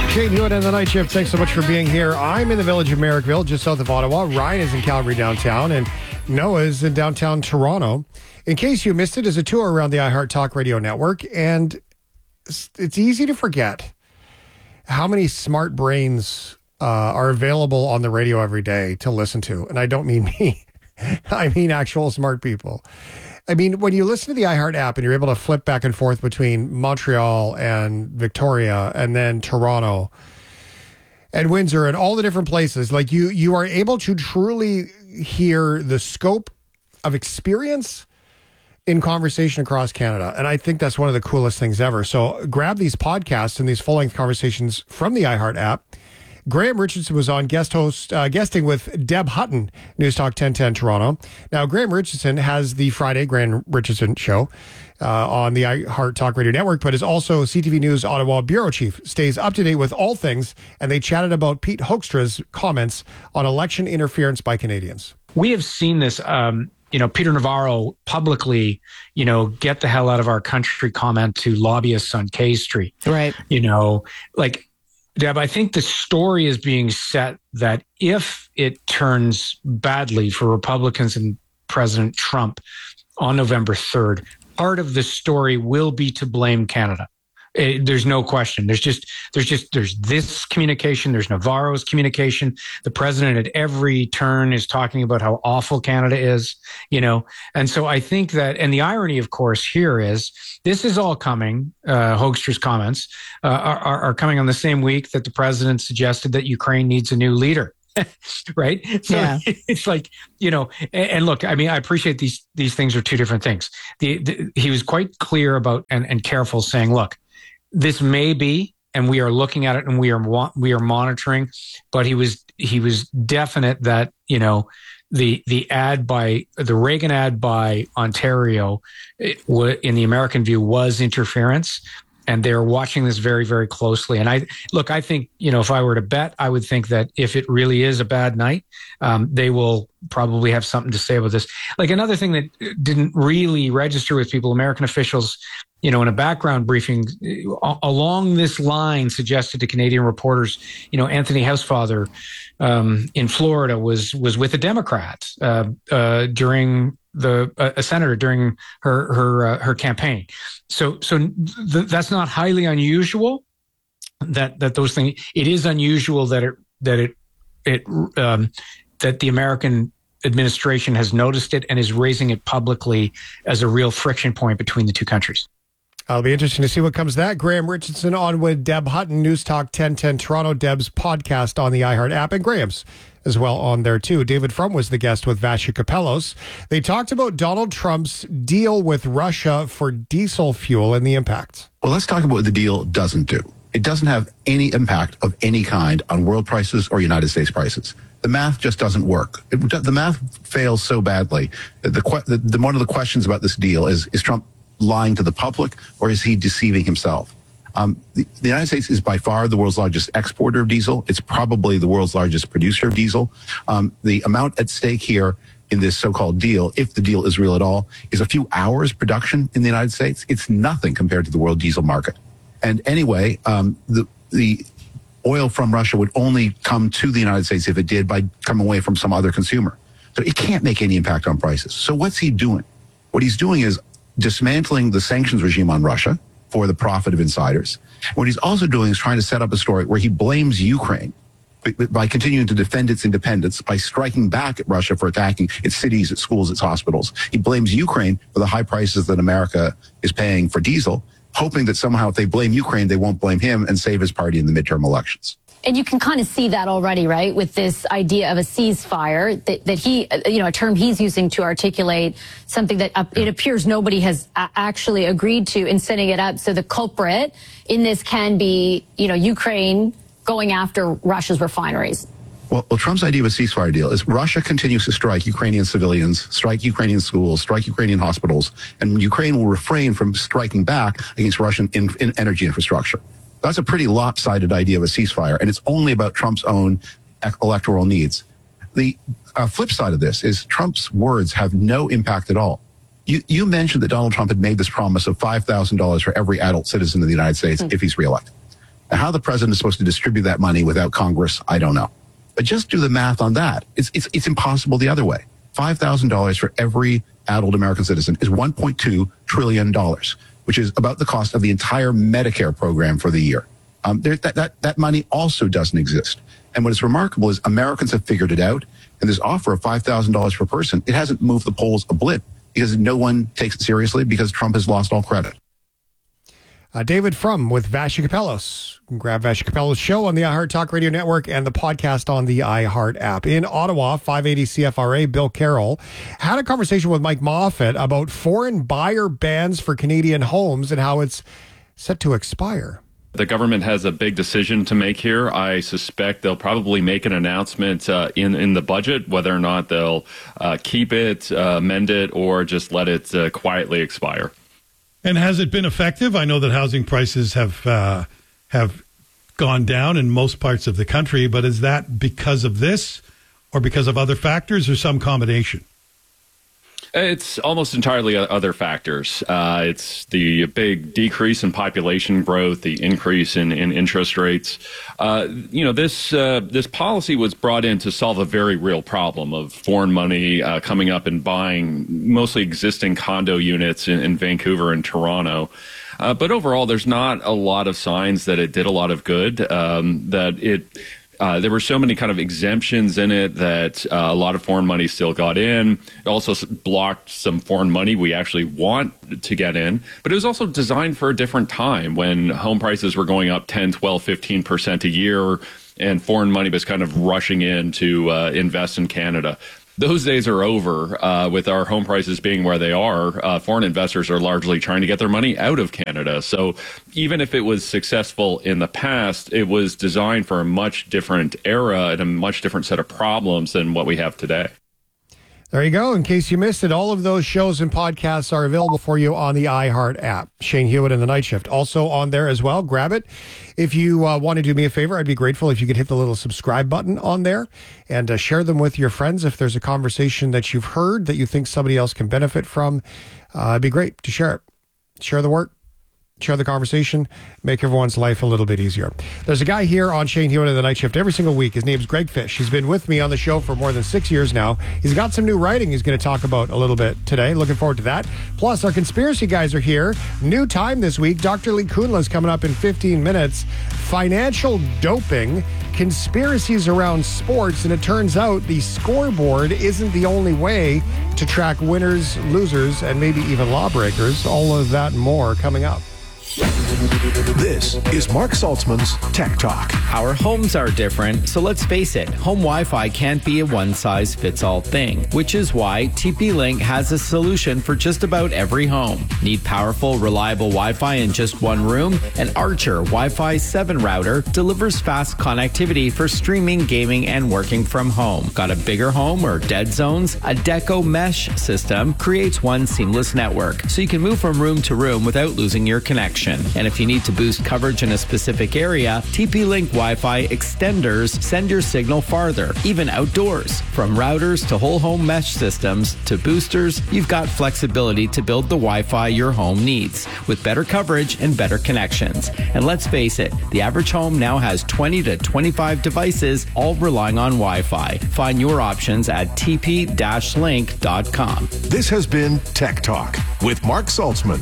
Shane Hewitt and the Night Shift, thanks so much for being here. I'm in the village of Merrickville, just south of Ottawa. Ryan is in Calgary downtown, and Noah is in downtown Toronto. In case you missed it, is a tour around the iHeart Talk Radio Network, and it's easy to forget how many smart brains are available on the radio every day to listen to. And I don't mean me. I mean actual smart people. I mean, when you listen to the iHeart app and you're able to flip back and forth between Montreal and Victoria and then Toronto and Windsor and all the different places, like you are able to truly hear the scope of experience in conversation across Canada. And I think that's one of the coolest things ever. So grab these podcasts and these full-length conversations from the iHeart app. Graham Richardson was on guesting with Deb Hutton, News Talk 1010 Toronto. Now, Graham Richardson has the Friday Graham Richardson Show on the iHeart Talk Radio Network, but is also CTV News Ottawa Bureau Chief, stays up to date with all things, and they chatted about Pete Hoekstra's comments on election interference by Canadians. We have seen this, Peter Navarro publicly, get the hell out of our country comment to lobbyists on K Street. Right. Deb, I think the story is being set that if it turns badly for Republicans and President Trump on November 3rd, part of the story will be to blame Canada. There's no question. There's this communication. There's Navarro's communication. The president at every turn is talking about how awful Canada is, And so I think that, and the irony, of course, here is this is all coming. Hoekstra's comments are coming on the same week that the president suggested that Ukraine needs a new leader. Right. So yeah. It's like, and look, I mean, I appreciate these things are two different things. He was quite clear about and careful saying, look, this may be, and we are looking at it and we are monitoring, but he was definite that, the ad by the Reagan ad by Ontario in the American view was interference. And they're watching this very, very closely. And I think, if I were to bet, I would think that if it really is a bad night, they will probably have something to say about this. Like another thing that didn't really register with people, American officials, in a background briefing along this line suggested to Canadian reporters, Anthony Housefather in Florida was with a Democrat during a senator during her campaign. So that's not highly unusual. That those things. It is unusual that the American administration has noticed it and is raising it publicly as a real friction point between the two countries. It'll be interesting to see what comes of that. Graham Richardson on with Deb Hutton, News Talk 1010 Toronto, Deb's podcast on the iHeart app, and Graham's as well on there too. David Frum was the guest with Vasya Kapelos. They talked about Donald Trump's deal with Russia for diesel fuel and the impact. Well, let's talk about what the deal doesn't do. It doesn't have any impact of any kind on world prices or United States prices. The math just doesn't work. The math fails so badly. One of the questions about this deal is Trump lying to the public, or is he deceiving himself? The United States is by far the world's largest exporter of diesel. It's probably the world's largest producer of diesel. The amount at stake here in this so-called deal, if the deal is real at all, is a few hours production in the United States. It's nothing compared to the world diesel market. And anyway, the oil from Russia would only come to the United States if it did by coming away from some other consumer. So it can't make any impact on prices. So what's he doing? What he's doing is dismantling the sanctions regime on Russia for the profit of insiders. What he's also doing is trying to set up a story where he blames Ukraine by continuing to defend its independence, by striking back at Russia for attacking its cities, its schools, its hospitals. He blames Ukraine for the high prices that America is paying for diesel, hoping that somehow if they blame Ukraine, they won't blame him and save his party in the midterm elections. And you can kind of see that already, right, with this idea of a ceasefire that he, a term he's using to articulate something that it appears nobody has actually agreed to in setting it up. So the culprit in this can be, Ukraine going after Russia's refineries. Well, Trump's idea of a ceasefire deal is Russia continues to strike Ukrainian civilians, strike Ukrainian schools, strike Ukrainian hospitals, and Ukraine will refrain from striking back against Russian energy infrastructure. That's a pretty lopsided idea of a ceasefire, and it's only about Trump's own electoral needs. The flip side of this is Trump's words have no impact at all. You mentioned that Donald Trump had made this promise of $5,000 for every adult citizen of the United States if he's reelected. Now, how the president is supposed to distribute that money without Congress, I don't know. But just do the math on that. It's impossible the other way. $5,000 for every adult American citizen is $1.2 trillion, which is about the cost of the entire Medicare program for the year. That money also doesn't exist. And what is remarkable is Americans have figured it out. And this offer of $5,000 per person, it hasn't moved the polls a blip because no one takes it seriously because Trump has lost all credit. David Frum with Vassy Kapelos. You can grab Vassy Kapelos' show on the iHeart Talk Radio Network and the podcast on the iHeart app. In Ottawa, 580 CFRA, Bill Carroll had a conversation with Mike Moffat about foreign buyer bans for Canadian homes and how it's set to expire. The government has a big decision to make here. I suspect they'll probably make an announcement in the budget, whether or not they'll keep it, amend it, or just let it quietly expire. And has it been effective? I know that housing prices have gone down in most parts of the country, but is that because of this or because of other factors or some combination? It's almost entirely other factors. It's the big decrease in population growth, the increase in interest rates. This policy was brought in to solve a very real problem of foreign money coming up and buying mostly existing condo units in Vancouver and Toronto. But overall, there's not a lot of signs that it did a lot of good, there were so many kind of exemptions in it that a lot of foreign money still got in. It also blocked some foreign money we actually want to get in. But it was also designed for a different time when home prices were going up 10, 12, 15% a year and foreign money was kind of rushing in to invest in Canada. Those days are over. With our home prices being where they are, foreign investors are largely trying to get their money out of Canada. So even if it was successful in the past, it was designed for a much different era and a much different set of problems than what we have today. There you go. In case you missed it, all of those shows and podcasts are available for you on the iHeart app. Shane Hewitt and The Night Shift also on there as well. Grab it. If you want to do me a favor, I'd be grateful if you could hit the little subscribe button on there and share them with your friends. If there's a conversation that you've heard that you think somebody else can benefit from, it'd be great to share it. Share the work. Share the conversation, make everyone's life a little bit easier. There's a guy here on Shane Hewitt and The Night Shift every single week. His name's Greg Fish. He's been with me on the show for more than 6 years now. He's got some new writing he's going to talk about a little bit today. Looking forward to that. Plus, our conspiracy guys are here. New time this week. Dr. Lee Kunla is coming up in 15 minutes. Financial doping, conspiracies around sports, and it turns out the scoreboard isn't the only way to track winners, losers, and maybe even lawbreakers. All of that and more coming up. This is Mark Saltzman's Tech Talk. Our homes are different, so let's face it, home Wi-Fi can't be a one-size-fits-all thing, which is why TP-Link has a solution for just about every home. Need powerful, reliable Wi-Fi in just one room? An Archer Wi-Fi 7 router delivers fast connectivity for streaming, gaming, and working from home. Got a bigger home or dead zones? A Deco mesh system creates one seamless network, so you can move from room to room without losing your connection. And if you need to boost coverage in a specific area, TP-Link Wi-Fi extenders send your signal farther, even outdoors. From routers to whole home mesh systems to boosters, you've got flexibility to build the Wi-Fi your home needs with better coverage and better connections. And let's face it, the average home now has 20 to 25 devices, all relying on Wi-Fi. Find your options at tp-link.com. This has been Tech Talk with Mark Saltzman.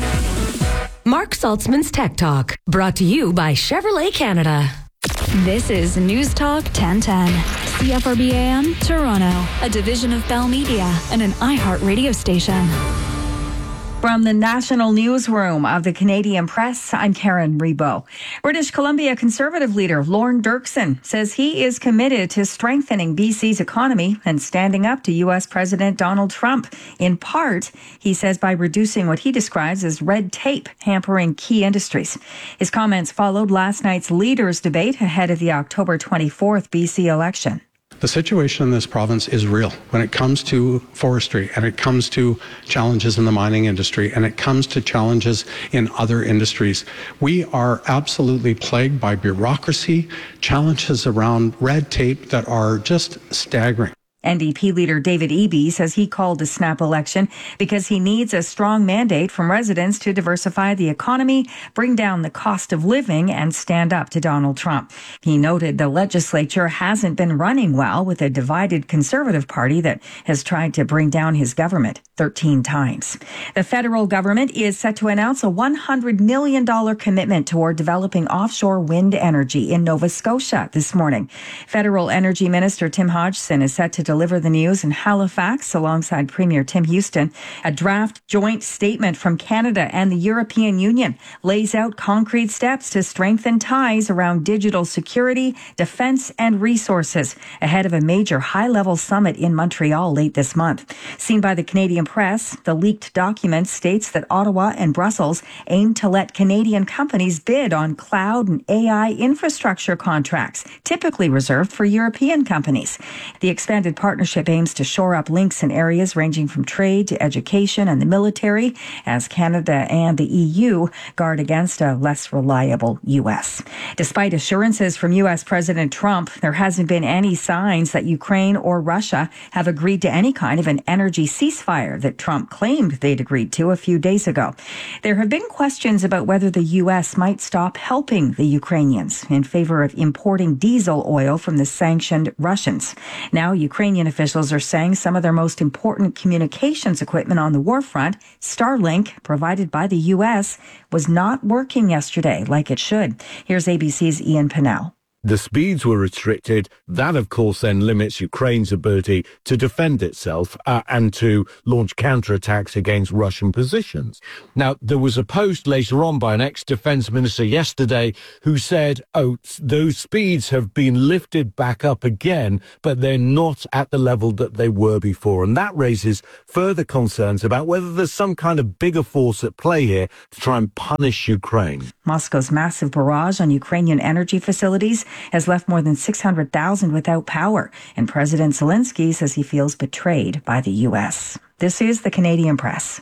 Mark Saltzman's Tech Talk, brought to you by Chevrolet Canada. This is News Talk 1010, CFRB AM, Toronto, a division of Bell Media and an iHeart radio station. From the National Newsroom of the Canadian Press, I'm Karen Rebo. British Columbia Conservative leader Lorne Dirksen says he is committed to strengthening BC's economy and standing up to U.S. President Donald Trump. In part, he says by reducing what he describes as red tape hampering key industries. His comments followed last night's leaders' debate ahead of the October 24th BC election. The situation in this province is real when it comes to forestry and it comes to challenges in the mining industry and it comes to challenges in other industries. We are absolutely plagued by bureaucracy, challenges around red tape that are just staggering. NDP leader David Eby says he called the snap election because he needs a strong mandate from residents to diversify the economy, bring down the cost of living, and stand up to Donald Trump. He noted the legislature hasn't been running well, with a divided Conservative Party that has tried to bring down his government 13 times. The federal government is set to announce a $100 million commitment toward developing offshore wind energy in Nova Scotia this morning. Federal Energy Minister Tim Hodgson is set to deliver the news in Halifax alongside Premier Tim Houston. A draft joint statement from Canada and the European Union lays out concrete steps to strengthen ties around digital security, defense, and resources ahead of a major high-level summit in Montreal late this month. Seen by the Canadian press, the leaked document states that Ottawa and Brussels aim to let Canadian companies bid on cloud and AI infrastructure contracts, typically reserved for European companies. The expanded partnership aims to shore up links in areas ranging from trade to education and the military, as Canada and the EU guard against a less reliable U.S. Despite assurances from U.S. President Trump, there hasn't been any signs that Ukraine or Russia have agreed to any kind of an energy ceasefire that Trump claimed they'd agreed to a few days ago. There have been questions about whether the U.S. might stop helping the Ukrainians in favor of importing diesel oil from the sanctioned Russians. Now, Ukrainian officials are saying some of their most important communications equipment on the war front, Starlink, provided by the U.S., was not working yesterday like it should. Here's ABC's Ian Pinnell. The speeds were restricted. That, of course, then limits Ukraine's ability to defend itself and to launch counterattacks against Russian positions. Now, there was a post later on by an ex-defense minister yesterday who said, those speeds have been lifted back up again, but they're not at the level that they were before. And that raises further concerns about whether there's some kind of bigger force at play here to try and punish Ukraine. Moscow's massive barrage on Ukrainian energy facilities has left more than 600,000 without power, and President Zelensky says he feels betrayed by the U.S. This is the Canadian Press.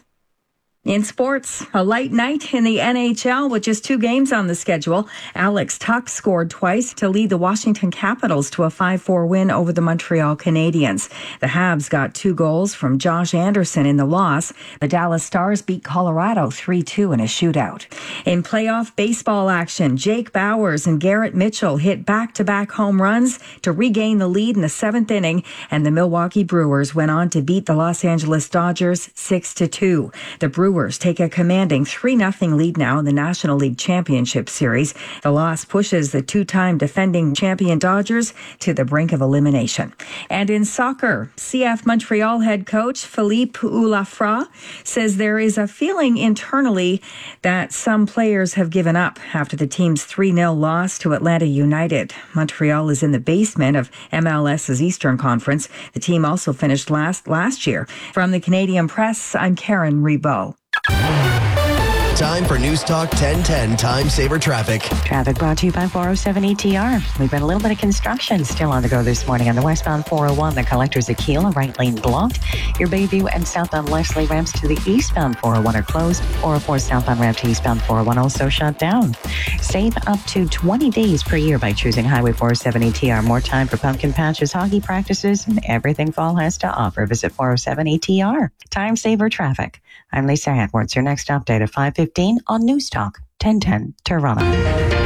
In sports, a light night in the NHL with just 2 games on the schedule. Alex Tuch scored twice to lead the Washington Capitals to a 5-4 win over the Montreal Canadiens. The Habs got 2 goals from Josh Anderson in the loss. The Dallas Stars beat Colorado 3-2 in a shootout. In playoff baseball action, Jake Bauers and Garrett Mitchell hit back-to-back home runs to regain the lead in the 7th inning, and the Milwaukee Brewers went on to beat the Los Angeles Dodgers 6-2. The Brewers take a commanding 3-0 lead now in the National League Championship Series. The loss pushes the 2-time defending champion Dodgers to the brink of elimination. And in soccer, CF Montreal head coach Philippe Ulafra says there is a feeling internally that some players have given up after the team's 3-0 loss to Atlanta United. Montreal is in the basement of MLS's Eastern Conference. The team also finished last year. From the Canadian Press, I'm Karen Rebo. Time for News Talk 1010 Time Saver Traffic. Traffic brought to you by 407 ETR. We've got a little bit of construction still on the go this morning on the westbound 401. The collectors at Kiel, a right lane blocked. Your Bayview and southbound Leslie ramps to the eastbound 401 are closed. 404 southbound ramp to eastbound 401 also shut down. Save up to 20 days per year by choosing Highway 407 ETR. More time for pumpkin patches, hockey practices, and everything fall has to offer. Visit 407 ETR. Time Saver Traffic. I'm Lisa Edwards. Your next update at 5:15 on News Talk 1010 Toronto.